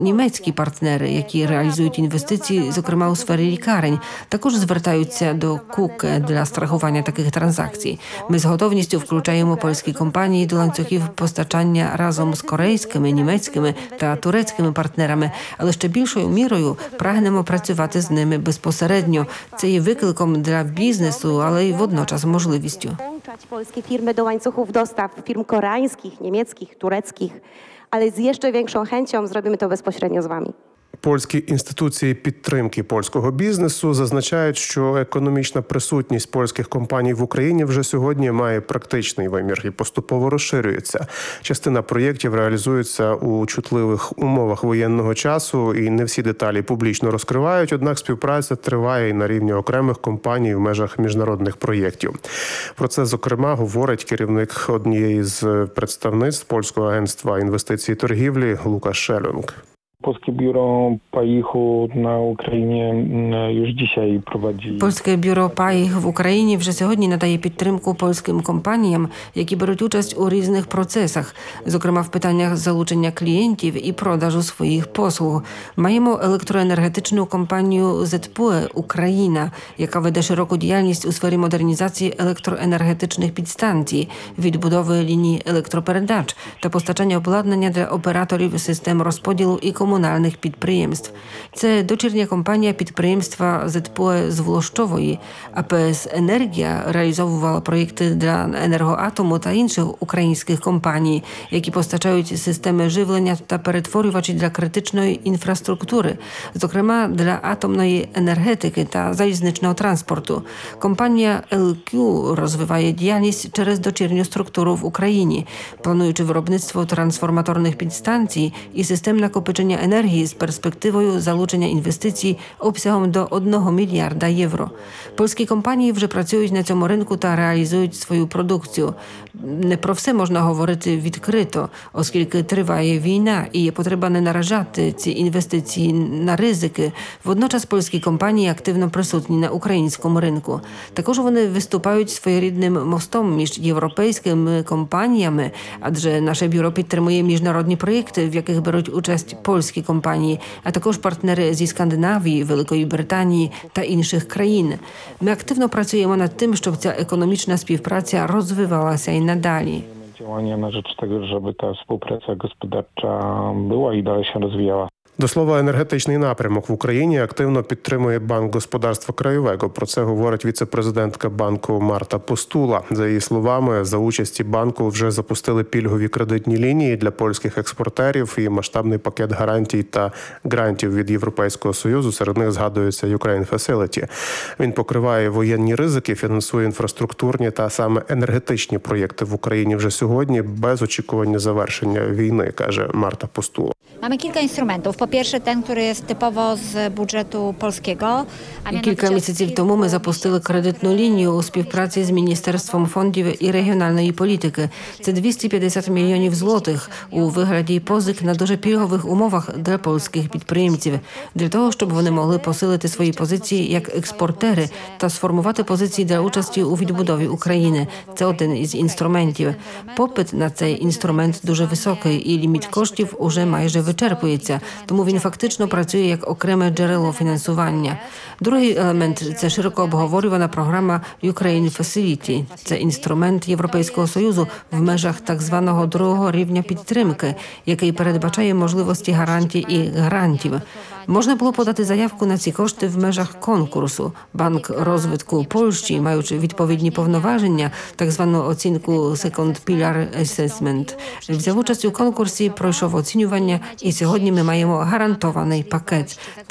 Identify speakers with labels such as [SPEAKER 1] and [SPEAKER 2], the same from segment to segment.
[SPEAKER 1] Німецькі партнери, які реалізують інвестиції, зокрема у сфері лікарень, також звертаються до КУК для страхування таких транзакцій. Ми з готовністю включаємо польські компанії до ланцюгів постачання разом з корейськими, німецькими та турецькими партнерами, але ще більшою мірою прагнемо працювати з ними безпосередньо. Це є викликом для бізнесу, але й водночас можливістю.
[SPEAKER 2] Polskie firmy do łańcuchów dostaw firm koreańskich, niemieckich, tureckich, ale z jeszcze większą chęcią zrobimy to bezpośrednio z wami.
[SPEAKER 3] Польські інституції підтримки польського бізнесу зазначають, що економічна присутність польських компаній в Україні вже сьогодні має практичний вимір і поступово розширюється. Частина проєктів реалізується у чутливих умовах воєнного часу і не всі деталі публічно розкривають, однак співпраця триває і на рівні окремих компаній в межах міжнародних проєктів. Про це, зокрема, говорить керівник однієї з представництв Польського агентства інвестицій і торгівлі Лукаш Шелюнг.
[SPEAKER 4] Polskie biuro PAIH-u na Ukrainie już dzisiaj prowadzi.
[SPEAKER 1] Польське бюро ПАІХ в Україні вже сьогодні надає підтримку польським компаніям, які беруть участь у різних процесах, зокрема в питаннях залучення клієнтів і продажу своїх послуг. Маємо електроенергетичну компанію ЗЕТПУЕ «Україна», яка веде широку діяльність у сфері модернізації електроенергетичних підстанцій, відбудови ліній електропередач та постачання обладнання для операторів систем розподілу і комунальних підприємств. Це дочірня компанія підприємства ЗЕТПУЕ з Волощової. АПС «Енергія» реалізовувала проєкти для «Енергоатому» та інших українських компаній, які постачають системи живлення та перетворювачі для критичної інфраструктури, зокрема для атомної енергетики та залізничного транспорту. Компанія LQ розвиває діяльність через дочірню структуру в Україні, плануючи виробництво трансформаторних підстанцій і систем накопичення енергії з перспективою залучення інвестицій обсягом до 1 мільярда євро. Польські компанії вже працюють на цьому ринку та реалізують свою продукцію. Не про все можна говорити відкрито, оскільки триває війна і є потреба не наражати ці інвестиції на ризики. Водночас польські компанії активно присутні на українському ринку. Також вони виступають своєрідним мостом між європейськими компаніями, адже наше бюро підтримує міжнародні проєкти, в яких беруть участь польські компанії, а також партнери зі Скандинавії, Великої Британії та інших країн. Ми активно працюємо над тим, щоб ця економічна співпраця розвивалася і надалі.
[SPEAKER 4] Działania na rzecz tego, żeby ta współpraca gospodarcza była i dalej się rozwijała.
[SPEAKER 3] До слова, енергетичний напрямок в Україні активно підтримує Банк господарства краєвого. Про це говорить віце-президентка банку Марта Постула. За її словами, за участі банку вже запустили пільгові кредитні лінії для польських експортерів і масштабний пакет гарантій та грантів від Європейського Союзу. Серед них згадується Ukraine Facility. Він покриває воєнні ризики, фінансує інфраструктурні та саме енергетичні проєкти в Україні вже сьогодні без очікування завершення війни, каже Марта Постула.
[SPEAKER 5] Mamy kilka instrumentów. Po pierwsze ten, który jest typowo z budżetu polskiego.
[SPEAKER 1] Кілька місяців тому ми запустили кредитну лінію у співпраці з Міністерством фондів і регіональної політики. Це 250 мільйонів злотих у вигляді позик на дуже пільгових умовах для польських підприємців. Для того, щоб вони могли посилити свої позиції як експортери та сформувати позиції для участі у відбудові України. Це один із інструментів. Попит на цей інструмент дуже високий і ліміт коштів уже майже вичерпується, тому він фактично працює як окреме джерело фінансування. Другий елемент – це широко обговорювана програма Ukraine Facility. Це інструмент Європейського Союзу в межах так званого другого рівня підтримки, який передбачає можливості гарантій і грантів. Можна було подати заявку на ці кошти в межах конкурсу. Банк розвитку Польщі, маючи відповідні повноваження, так звану оцінку Second Pillar Assessment, взяв участь у конкурсі, пройшов оцінювання, і сьогодні ми маємо гарантований пакет –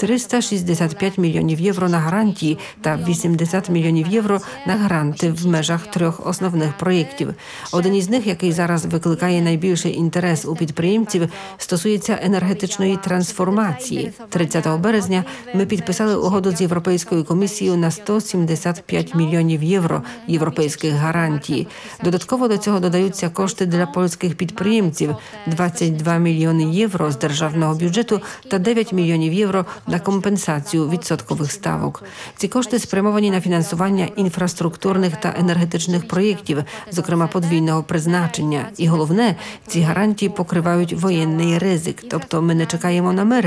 [SPEAKER 1] 365 мільйонів євро на гарантії та 80 мільйонів євро на гранти в межах 3 основних проєктів. Один із них, який зараз викликає найбільший інтерес у підприємців, стосується енергетичної трансформації. 30 березня ми підписали угоду з Європейською комісією на 175 мільйонів євро європейських гарантій. Додатково до цього додаються кошти для польських підприємців – 22 мільйони євро з державного бюджету та 9 мільйонів євро на компенсацію відсоткових ставок. Ці кошти спрямовані на фінансування інфраструктурних та енергетичних проєктів, зокрема подвійного призначення. І головне, ці гарантії покривають воєнний ризик, тобто ми не чекаємо на мир,